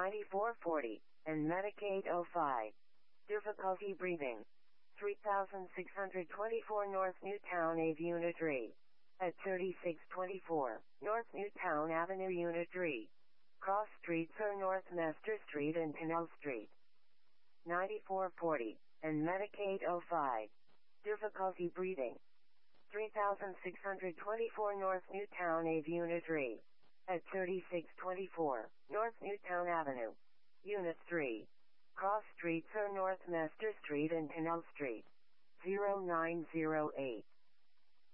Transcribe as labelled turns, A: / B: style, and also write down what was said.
A: 9440, and Medicaid 05. Difficulty breathing. 3624 North Newtown Ave Unit 3. At 3624 North Newtown Avenue Unit 3. Cross streets are North Mester Street and Canal Street. 9440, and Medicaid 05. Difficulty breathing. 3624 North Newtown Ave Unit 3. At 3624 North Newtown Avenue. Unit 3. Cross streets are North Mester Street and Canal Street. 0908.